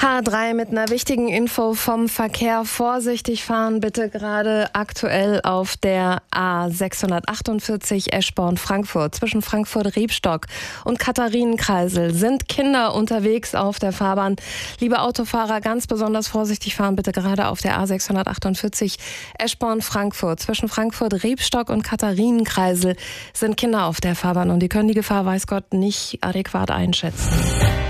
H3 mit einer wichtigen Info vom Verkehr. Vorsichtig fahren bitte gerade aktuell auf der A648 Eschborn-Frankfurt. Zwischen Frankfurt-Riebstock und Katharinenkreisel sind Kinder unterwegs auf der Fahrbahn. Liebe Autofahrer, ganz besonders vorsichtig fahren bitte gerade auf der A648 Eschborn-Frankfurt. Zwischen Frankfurt-Riebstock und Katharinenkreisel sind Kinder auf der Fahrbahn und die können die Gefahr, weiß Gott, nicht adäquat einschätzen.